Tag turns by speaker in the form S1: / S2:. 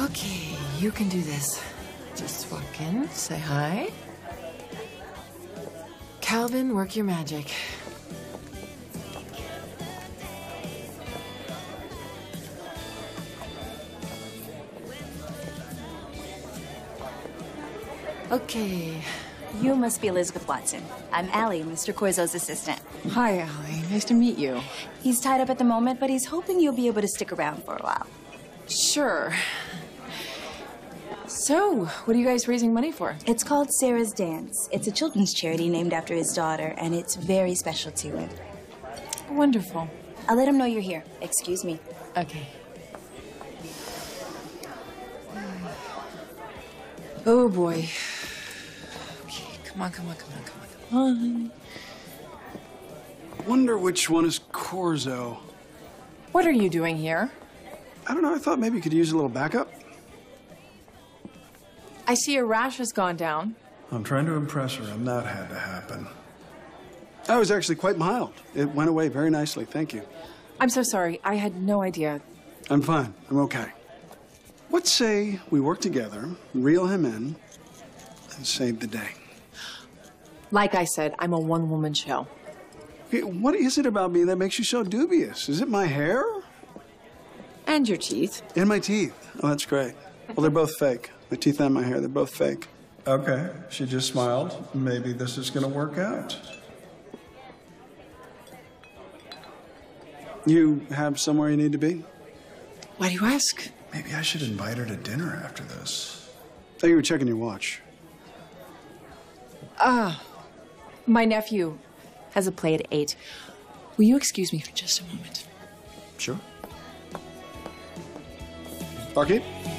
S1: Okay, you can do this. Just walk in, say hi. Calvin, work your magic. Okay.
S2: You must be Elizabeth Watson. I'm Allie, Mr. Corzo's assistant.
S1: Hi, Allie. Nice to meet you.
S2: He's tied up at the moment, but he's hoping you'll be able to stick around for a while.
S1: Sure. So, what are you guys raising money for?
S2: It's called Sarah's Dance. It's a children's charity named after his daughter, and it's very special to him.
S1: Wonderful.
S2: I'll let him know you're here. Excuse me.
S1: Okay. Oh, boy. Okay, come on.
S3: Wonder which one is Corzo.
S1: What are you doing here?
S3: I don't know, I thought maybe you could use a little backup.
S1: I see your rash has gone down.
S3: I'm trying to impress her, and that had to happen. I was actually quite mild. It went away very nicely, thank you.
S1: I'm so sorry. I had no idea.
S3: I'm fine, I'm okay. Let's say we work together, reel him in, and save the day.
S1: Like I said, I'm a one-woman show.
S3: Okay, what is it about me that makes you so dubious? Is it my hair?
S1: And your teeth.
S3: And my teeth. Oh, that's great. Well, they're both fake. My teeth and my hair, they're both fake. Okay, she just smiled. Maybe this is gonna work out. You have somewhere you need to be?
S1: Why do you ask?
S3: Maybe I should invite her to dinner after this. Oh, you were checking your watch.
S1: My nephew has a play at 8. Will you excuse me for just a moment?
S3: Sure. Barkeep?